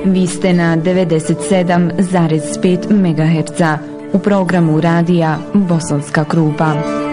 Vi ste na 97,5 MHz u programu radija Bosanska Krupa.